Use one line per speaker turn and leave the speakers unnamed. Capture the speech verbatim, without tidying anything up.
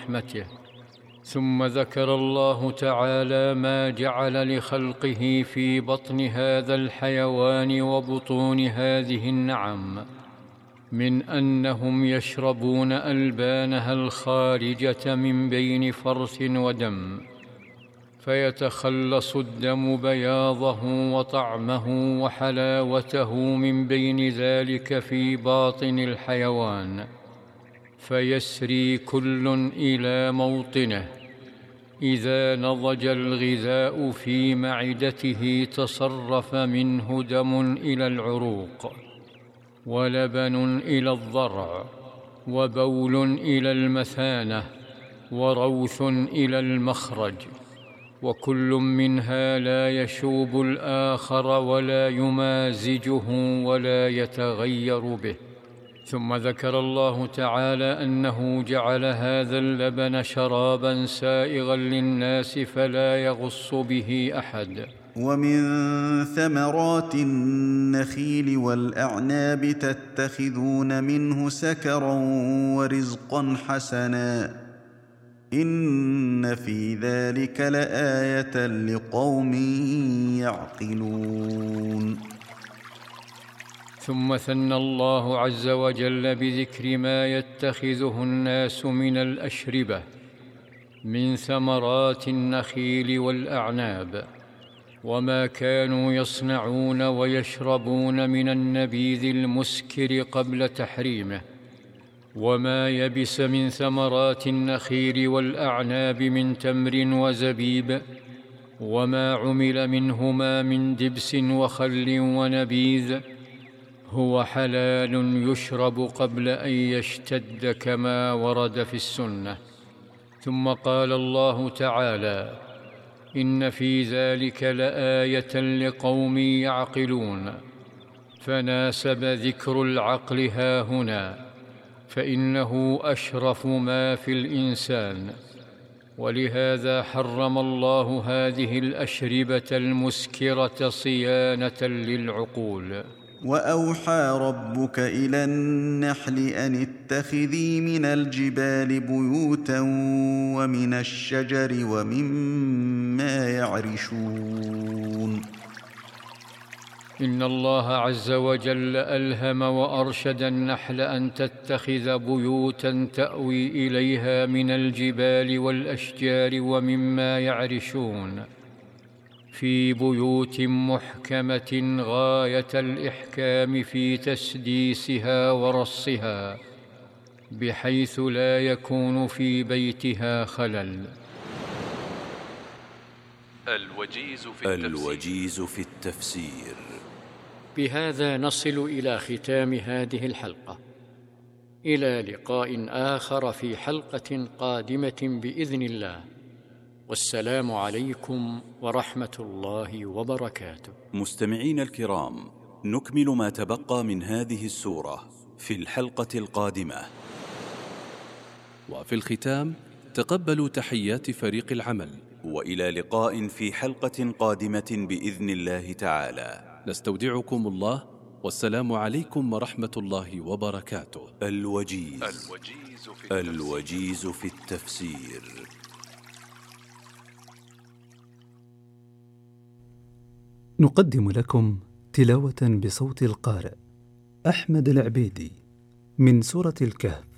رحمته. ثم ذكر الله تعالى ما جعل لخلقه في بطن هذا الحيوان وبطون هذه النعم من أنهم يشربون ألبانها الخارجة من بين فرث ودم، فيتخلص الدم بياضه وطعمه وحلاوته من بين ذلك في باطن الحيوان، فيسري كل إلى موطنه. إذا نضج الغذاء في معدته تصرف منه دم إلى العروق، ولبن إلى الضرع، وبول إلى المثانة، وروث إلى المخرج، وكل منها لا يشوب الآخر ولا يمازجه ولا يتغير به. ثم ذكر الله تعالى أنه جعل هذا اللبن شرابا سائغا للناس فلا يغص به أحد.
ومن ثمرات النخيل والأعناب تتخذون منه سكرا ورزقا حسنا إن في ذلك لآية لقوم يعقلون.
ثم ثنى الله عز وجل بذكر ما يتخذه الناس من الأشربة من ثمرات النخيل والأعناب، وما كانوا يصنعون ويشربون من النبيذ المسكر قبل تحريمه، وما يبس من ثمرات النخيل والأعناب من تمر وزبيب، وما عمل منهما من دبس وخل ونبيذ، هو حلال يشرب قبل أن يشتد كما ورد في السنة. ثم قال الله تعالى: إن في ذلك لآية لقوم يعقلون، فناسب ذكر العقل هاهنا، فإنه أشرف ما في الإنسان، ولهذا حرم الله هذه الأشربة المسكرة صيانة للعقول.
وأوحى ربك إلى النحل أن اتخذي من الجبال بيوتا ومن الشجر ومما يعرشون.
إن الله عز وجل ألهم وأرشد النحل أن تتخذ بيوتا تأوي إليها من الجبال والأشجار ومما يعرشون، في بيوت محكمة غاية الإحكام في تسديسها ورصها، بحيث لا يكون في بيتها خلل.
الوجيز في التفسير, الوجيز في التفسير.
بهذا نصل إلى ختام هذه الحلقة، إلى لقاء آخر في حلقة قادمة بإذن الله، والسلام عليكم ورحمة الله وبركاته.
مستمعين الكرام، نكمل ما تبقى من هذه السورة في الحلقة القادمة.
وفي الختام تقبلوا تحيات فريق العمل،
وإلى لقاء في حلقة قادمة بإذن الله تعالى.
نستودعكم الله، والسلام عليكم ورحمة الله وبركاته.
الوجيز, الوجيز, في, الوجيز في التفسير.
نقدم لكم تلاوة بصوت القارئ أحمد العبيدي من سورة الكهف،